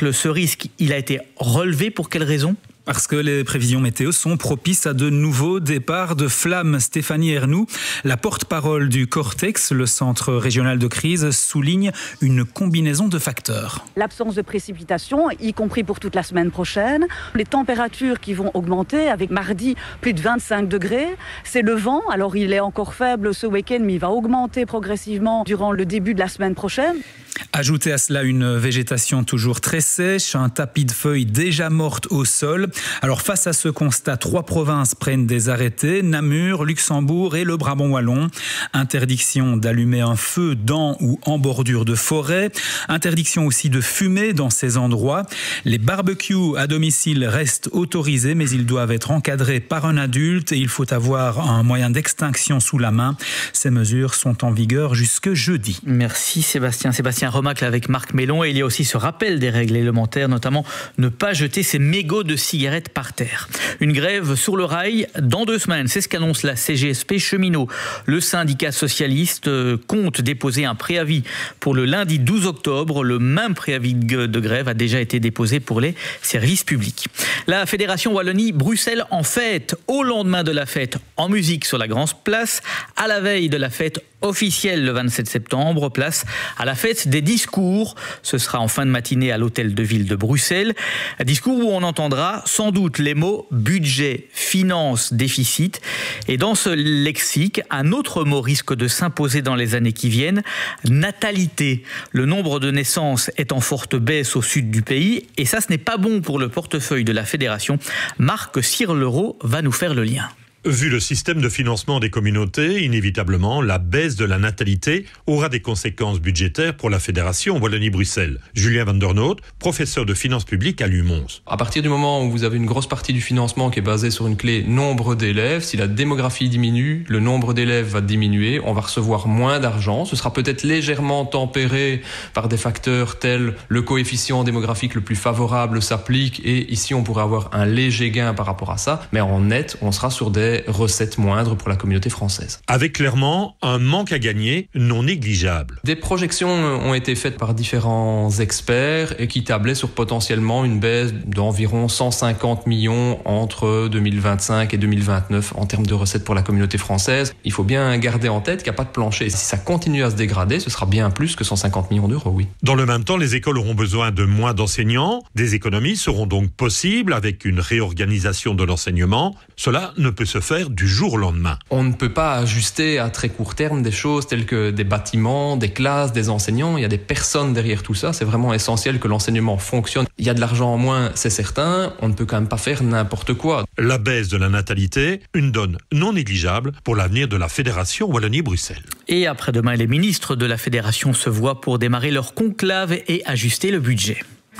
Marc, ce risque, il a été relevé pour quelle raison ? Parce que les prévisions météo sont propices à de nouveaux départs de flammes. Stéphanie Ernoult, la porte-parole du Cortex, le centre régional de crise, souligne une combinaison de facteurs. L'absence de précipitations, y compris pour toute la semaine prochaine. Les températures qui vont augmenter avec mardi plus de 25 degrés. C'est le vent, alors il est encore faible ce week-end, mais il va augmenter progressivement durant le début de la semaine prochaine. Ajoutez à cela une végétation toujours très sèche, un tapis de feuilles déjà mortes au sol. Alors face à ce constat, 3 provinces prennent des arrêtés, Namur, Luxembourg et le Brabant wallon. Interdiction d'allumer un feu dans ou en bordure de forêt. Interdiction aussi de fumer dans ces endroits. Les barbecues à domicile restent autorisés, mais ils doivent être encadrés par un adulte et il faut avoir un moyen d'extinction sous la main. Ces mesures sont en vigueur jusque jeudi. Merci Sébastien Remacle avec Marc Mélon. Et il y a aussi ce rappel des règles élémentaires, notamment ne pas jeter ses mégots de cigarettes par terre. Une grève sur le rail dans 2 semaines, c'est ce qu'annonce la CGSP Cheminots. Le syndicat socialiste compte déposer un préavis pour le lundi 12 octobre. Le même préavis de grève a déjà été déposé pour les services publics. La Fédération Wallonie-Bruxelles en fête, au lendemain de la fête en musique sur la Grande Place, à la veille de la fête officielle le 27 septembre, place à la fête des discours. Ce sera en fin de matinée à l'hôtel de ville de Bruxelles. Un discours où on entendra sans doute les mots budget, finance, déficit. Et dans ce lexique, un autre mot risque de s'imposer dans les années qui viennent, natalité. Le nombre de naissances est en forte baisse au sud du pays et ça, ce n'est pas bon pour le portefeuille de la fédération. Marc Sirlereau va nous faire le lien. Vu le système de financement des communautés, inévitablement, la baisse de la natalité aura des conséquences budgétaires pour la Fédération Wallonie-Bruxelles. Julien van der Noot, professeur de finances publiques à l'UMONS. À partir du moment où vous avez une grosse partie du financement qui est basée sur une clé nombre d'élèves, si la démographie diminue, le nombre d'élèves va diminuer, on va recevoir moins d'argent. Ce sera peut-être légèrement tempéré par des facteurs tels le coefficient démographique le plus favorable s'applique et ici on pourrait avoir un léger gain par rapport à ça, mais en net, on sera sur des recettes moindres pour la communauté française. Avec clairement un manque à gagner non négligeable. Des projections ont été faites par différents experts et qui tablaient sur potentiellement une baisse d'environ 150 millions entre 2025 et 2029 en termes de recettes pour la communauté française. Il faut bien garder en tête qu'il n'y a pas de plancher. Si ça continue à se dégrader, ce sera bien plus que 150 millions d'euros, oui. Dans le même temps, les écoles auront besoin de moins d'enseignants. Des économies seront donc possibles avec une réorganisation de l'enseignement. Cela ne peut se faire du jour au lendemain. On ne peut pas ajuster à très court terme des choses telles que des bâtiments, des classes, des enseignants. Il y a des personnes derrière tout ça. C'est vraiment essentiel que l'enseignement fonctionne. Il y a de l'argent en moins, c'est certain. On ne peut quand même pas faire n'importe quoi. La baisse de la natalité, une donne non négligeable pour l'avenir de la Fédération Wallonie-Bruxelles. Et après-demain, les ministres de la Fédération se voient pour démarrer leur conclave et ajuster le budget.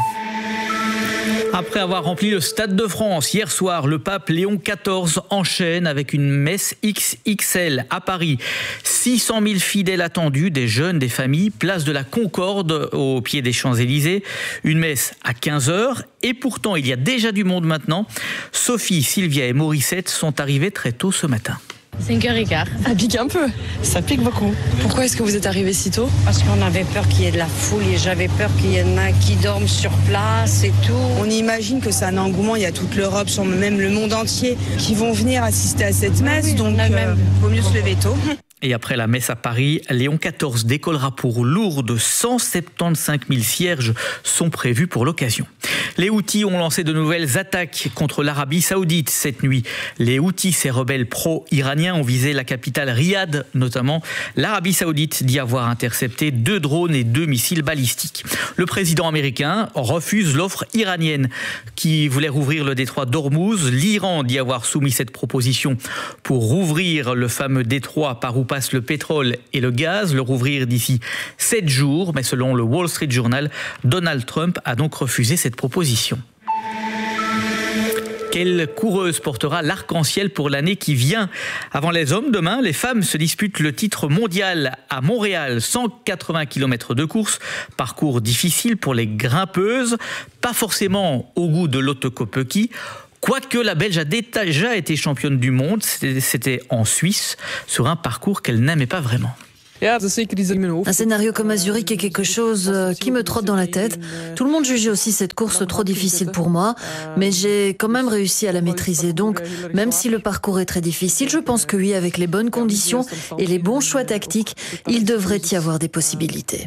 Après avoir rempli le Stade de France hier soir, le pape Léon XIV enchaîne avec une messe XXL à Paris. 600 000 fidèles attendus, des jeunes, des familles, place de la Concorde au pied des Champs-Élysées. Une messe à 15h et pourtant il y a déjà du monde maintenant. Sophie, Sylvia et Morissette sont arrivés très tôt ce matin. 5h15. Ça pique un peu, ça pique beaucoup. Pourquoi est-ce que vous êtes arrivé si tôt ? Parce qu'on avait peur qu'il y ait de la foule et j'avais peur qu'il y en ait qui dorment sur place et tout. On imagine que c'est un engouement, il y a toute l'Europe, même le monde entier qui vont venir assister à cette messe, donc vaut mieux se lever tôt. Et après la messe à Paris, Léon XIV décollera pour Lourdes. 175 000 cierges sont prévus pour l'occasion. Les Houthis ont lancé de nouvelles attaques contre l'Arabie Saoudite cette nuit. Les Houthis, ces rebelles pro-iraniens, ont visé la capitale Riyad notamment. L'Arabie Saoudite dit avoir intercepté 2 drones et 2 missiles balistiques. Le président américain refuse l'offre iranienne qui voulait rouvrir le détroit d'Ormuz. L'Iran dit avoir soumis cette proposition pour rouvrir le fameux détroit par où passe le pétrole et le gaz, le rouvrir d'ici 7 jours. Mais selon le Wall Street Journal, Donald Trump a donc refusé cette proposition. Quelle coureuse portera l'arc-en-ciel pour l'année qui vient ? Avant les hommes, demain, les femmes se disputent le titre mondial à Montréal. 180 km de course, parcours difficile pour les grimpeuses, pas forcément au goût de Lotte Kopecky. Quoique la Belge a déjà été championne du monde, c'était en Suisse, sur un parcours qu'elle n'aimait pas vraiment. Un scénario comme à Zurich est quelque chose qui me trotte dans la tête. Tout le monde jugeait aussi cette course trop difficile pour moi, mais j'ai quand même réussi à la maîtriser. Donc, même si le parcours est très difficile, je pense que oui, avec les bonnes conditions et les bons choix tactiques, il devrait y avoir des possibilités.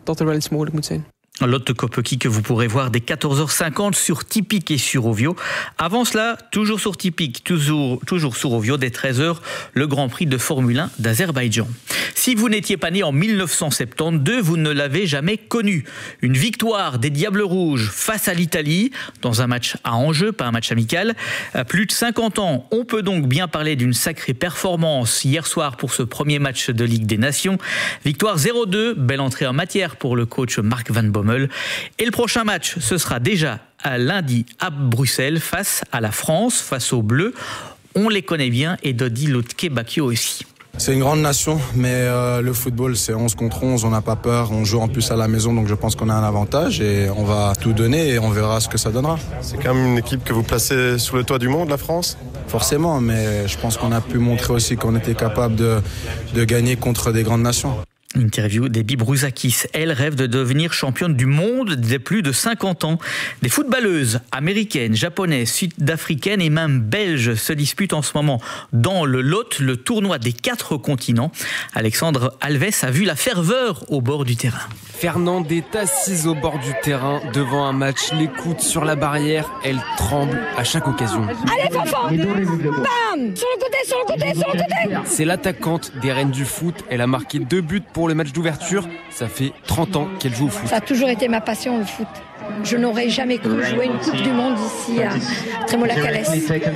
Lotte Kopecky que vous pourrez voir dès 14h50 sur Tipeee et sur Ovio. Avant cela, toujours sur Tipeee, toujours sur Ovio, dès 13h, le Grand Prix de Formule 1 d'Azerbaïdjan. Si vous n'étiez pas né en 1972, vous ne l'avez jamais connu. Une victoire des Diables Rouges face à l'Italie, dans un match à enjeu, pas un match amical. À plus de 50 ans, on peut donc bien parler d'une sacrée performance hier soir pour ce premier match de Ligue des Nations. Victoire 0-2, belle entrée en matière pour le coach Mark Van Bommel. Et le prochain match, ce sera déjà à lundi à Bruxelles face à la France, face aux Bleus. On les connaît bien et Dodi Lotke-Bakio aussi. C'est une grande nation, mais le football c'est 11 contre 11, on n'a pas peur, on joue en plus à la maison, donc je pense qu'on a un avantage et on va tout donner et on verra ce que ça donnera. C'est quand même une équipe que vous placez sous le toit du monde, la France ? Forcément, mais je pense qu'on a pu montrer aussi qu'on était capable de gagner contre des grandes nations. Interview d'Ebi Brouzakis. Elle rêve de devenir championne du monde dès plus de 50 ans. Des footballeuses américaines, japonaises, sud-africaines et même belges se disputent en ce moment dans le Lot, le tournoi des 4 continents. Alexandre Alves a vu la ferveur au bord du terrain. Fernande est assise au bord du terrain devant un match, les coudes sur la barrière, elle tremble à chaque occasion. Allez Fafan, bam, sur le côté. C'est l'attaquante des Reines du foot, elle a marqué 2 buts pour le match d'ouverture, ça fait 30 ans qu'elle joue au foot. Ça a toujours été ma passion, le foot. Je n'aurais jamais cru jouer une Coupe du Monde ici à Trémola-Calès.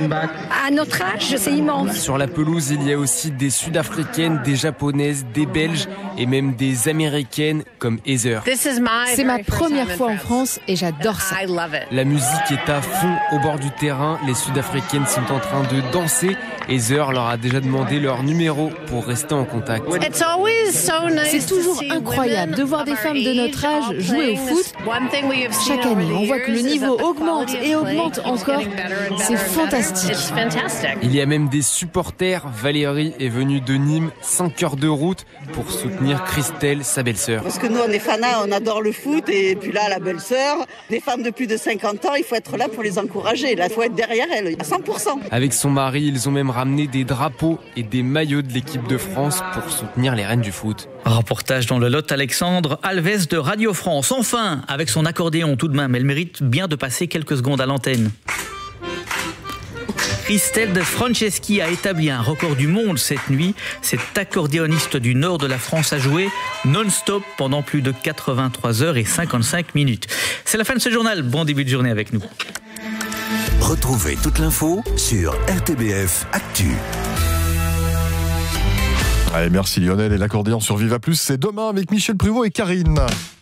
À notre âge, c'est immense. Sur la pelouse, il y a aussi des Sud-Africaines, des Japonaises, des Belges et même des Américaines comme Heather. C'est ma première fois en France et j'adore ça. La musique est à fond au bord du terrain. Les Sud-Africaines sont en train de danser. Heather leur a déjà demandé leur numéro pour rester en contact. C'est toujours incroyable de voir des femmes de notre âge jouer au foot. Chaque année, on voit que le niveau augmente et augmente encore. C'est fantastique. Il y a même des supporters. Valérie est venue de Nîmes, 5 heures de route pour soutenir Christelle, sa belle-sœur. Parce que nous, on est fanats, on adore le foot. Et puis là, la belle-sœur, des femmes de plus de 50 ans, il faut être là pour les encourager. Là, il faut être derrière elles, à 100%. Avec son mari, ils ont même ramené des drapeaux et des maillots de l'équipe de France pour soutenir les Reines du foot. Reportage dans le Lot, Alexandre Alves de Radio France. Enfin, avec son accordéon tout de même, elle mérite bien de passer quelques secondes à l'antenne. Christelle de Franceschi a établi un record du monde cette nuit. Cette accordéoniste du nord de la France a joué non-stop pendant plus de 83 heures et 55 minutes. C'est la fin de ce journal. Bon début de journée avec nous. Retrouvez toute l'info sur RTBF Actu. Allez, merci Lionel, et l'accordéon sur Viva Plus, c'est demain avec Michel Pruvot et Karine.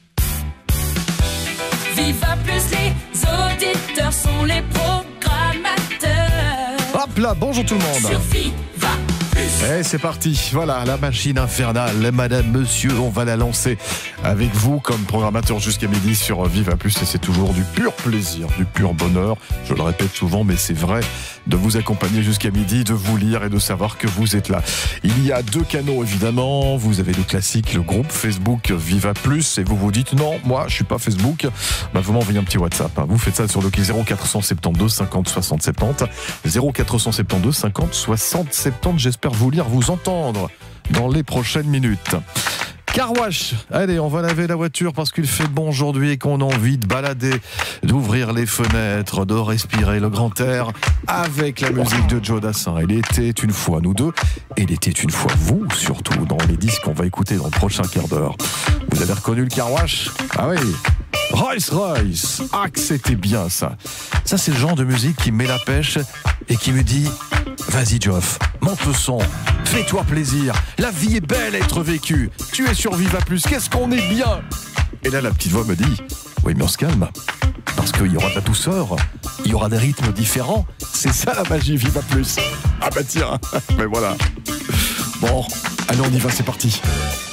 Viva Plus, les auditeurs sont les programmateurs. Hop là, bonjour tout le monde. Sur Viva Plus. Et c'est parti, voilà, la machine infernale, madame, monsieur, on va la lancer avec vous comme programmateur jusqu'à midi sur Viva Plus, et c'est toujours du pur plaisir, du pur bonheur, je le répète souvent, mais c'est vrai, de vous accompagner jusqu'à midi, de vous lire et de savoir que vous êtes là. Il y a 2 canaux évidemment, vous avez le classique, le groupe Facebook Viva Plus, et vous vous dites non, moi je suis pas Facebook, bah, vous m'envoyez un petit WhatsApp, hein. Vous faites ça sur le 0472 50 60 70, 0472 50 60 70, j'espère vous lire, vous entendre dans les prochaines minutes. Car wash, allez, on va laver la voiture parce qu'il fait bon aujourd'hui et qu'on a envie de balader, d'ouvrir les fenêtres, de respirer le grand air avec la musique de Joe Dassin. Il était une fois nous deux, et il était une fois vous, surtout, dans les disques qu'on va écouter dans le prochain quart d'heure. Vous avez reconnu le car wash ? Ah oui, Rolls-Royce. Ah que c'était bien ça. Ça c'est le genre de musique qui met la pêche et qui me dit « Vas-y Geoff, monte le son, fais-toi plaisir, la vie est belle à être vécue, tu es sur Viva Plus, qu'est-ce qu'on est bien !» Et là la petite voix me dit « Oui mais on se calme, parce qu'il y aura de la douceur, il y aura des rythmes différents, c'est ça la magie Viva Plus !» Ah bah tiens, mais voilà. Bon, allez on y va, c'est parti.